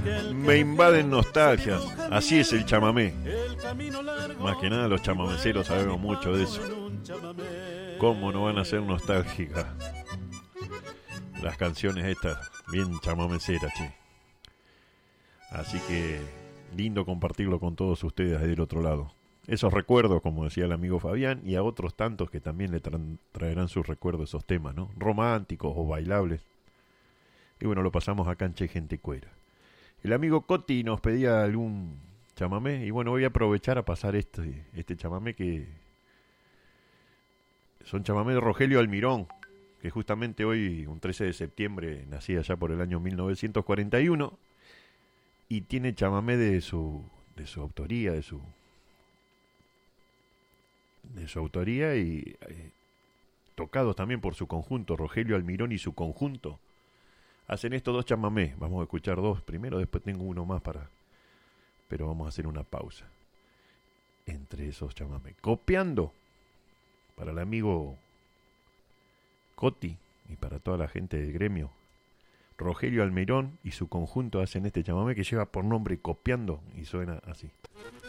Me invaden nostalgias. Así es el chamamé. Más que nada los chamameceros sabemos mucho de eso. ¿Cómo no van a ser nostálgicas las canciones estas? Bien chamameceras, che. Así que lindo compartirlo con todos ustedes ahí del otro lado. Esos recuerdos, como decía el amigo Fabián, y a otros tantos que también le traerán sus recuerdos esos temas, ¿no? Románticos o bailables. Y bueno, lo pasamos acá en Che Gente Cuera. El amigo Coti nos pedía algún chamamé, y bueno, voy a aprovechar a pasar este chamamé que son chamamé de Rogelio Almirón, que justamente hoy, un 13 de septiembre, nacía ya por el año 1941, y tiene chamamé de su autoría, de su autoría y tocados también por su conjunto. Rogelio Almirón y su conjunto hacen estos dos chamamés. Vamos a escuchar dos primero, después tengo uno más pero vamos a hacer una pausa entre esos chamamés. Copiando para el amigo Coti y para toda la gente del gremio. Rogelio Almirón y su conjunto hacen este chamamé que lleva por nombre Copiando y suena así.